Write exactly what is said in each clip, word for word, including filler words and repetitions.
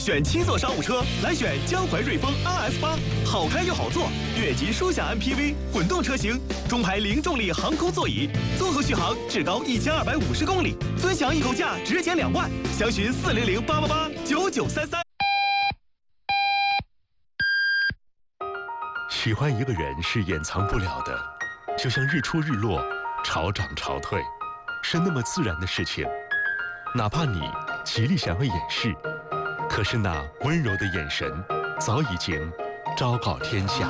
选七座商务车，来选江淮瑞风 R S 八，好开又好坐，越级舒享 M P V 混动车型，中排零重力航空座椅，综合续航至高一千二百五十公里，尊享易购价直减两万，详询四零零八八八九九三三。 喜欢一个人是掩藏不了的，就像日出日落，潮涨潮退，是那么自然的事情。哪怕你极力想要掩饰，可是那温柔的眼神早已经昭告天下。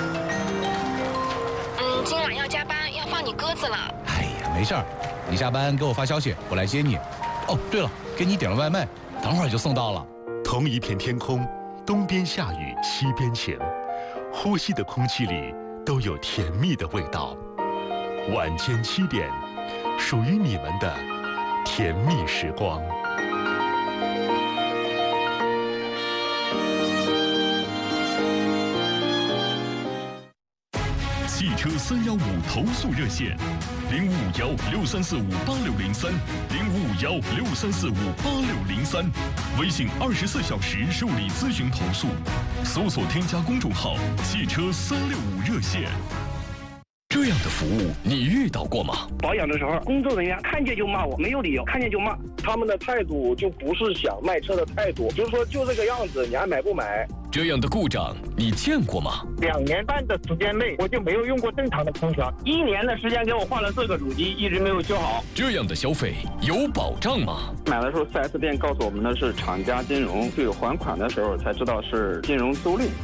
嗯，今晚要加班，要放你鸽子了。 哎呀，没事儿，你下班给我发消息，我来接你。哦，对了，给你点了外卖，等会儿就送到了。 同一片天空，东边下雨西边晴，呼吸的空气里都有甜蜜的味道。晚间七点，属于你们的甜蜜时光。 汽车三幺五投诉热线：零五五幺六三四五八六零三，零五五幺六三四五八六零三。微信二十四小时受理咨询投诉，搜索添加公众号“汽车三六五热线”。 这样的服务你遇到过吗？ 保养的时候，工作人员看见就骂我，没有理由，看见就骂。 他们的态度就不是想卖车的态度，就是说就这个样子，你还买不买？ 这样的故障你见过吗？ 两年半的时间内，我就没有用过正常的空调。一年的时间给我换了四个主机，一直没有修好。 这样的消费有保障吗？ 买的时候 四 S 店告诉我们的是厂家金融，对还款的时候才知道是金融租赁。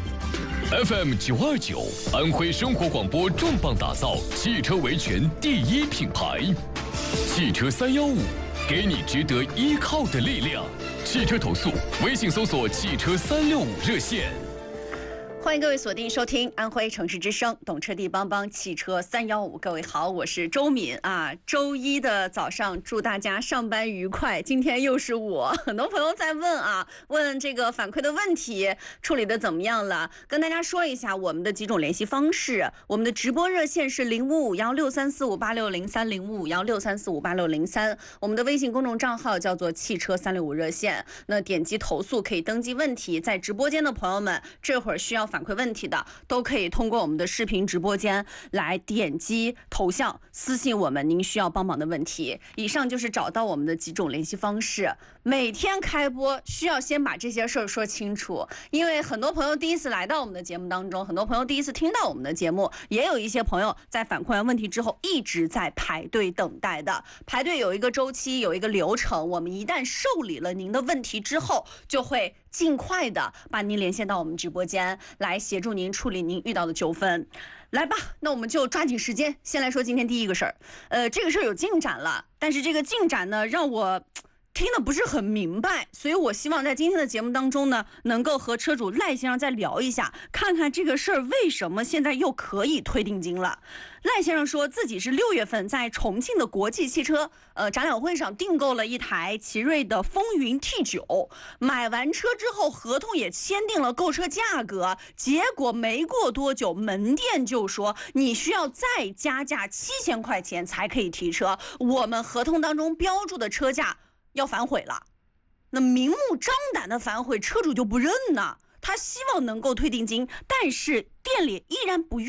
F M 九二九，安徽生活广播重磅打造汽车维权第一品牌，汽车三幺五，给你值得依靠的力量。汽车投诉，微信搜索汽车三六五热线。 欢迎各位锁定收听安徽城市之声，懂车帝帮帮汽车三幺五。各位好，我是周敏啊。周一的早上，祝大家上班愉快。今天又是我，很多朋友在问啊，问这个反馈的问题处理的怎么样了？跟大家说一下我们的几种联系方式。我们的直播热线是零五五幺六三四五八六零三零五五幺六三四五八六零三，我们的微信公众账号叫做汽车三六五热线。那点击投诉可以登记问题，在直播间的朋友们，这会儿需要反馈问题的都可以通过我们的视频直播间来点击头像私信我们您需要帮忙的问题。以上就是找到我们的几种联系方式。每天开播需要先把这些事儿说清楚，因为很多朋友第一次来到我们的节目当中，很多朋友第一次听到我们的节目，也有一些朋友在反馈完问题之后一直在排队等待的。排队有一个周期，有一个流程，我们一旦受理了您的问题之后，就会尽快的把您连线到我们直播间来协助您处理您遇到的纠纷。来吧，那我们就抓紧时间，先来说今天第一个事儿。呃，这个事儿有进展了，但是这个进展呢，让我听得不是很明白，所以我希望在今天的节目当中呢，能够和车主赖先生再聊一下，看看这个事儿为什么现在又可以退定金了。赖先生说自己是六月份在重庆的国际汽车呃展览会上订购了一台奇瑞的风云 T 九，买完车之后合同也签订了购车价格，结果没过多久门店就说你需要再加价七千块钱才可以提车，我们合同当中标注的车价要反悔了。那明目张胆的反悔，车主就不认呢。他希望能够退定金，但是店里依然不愿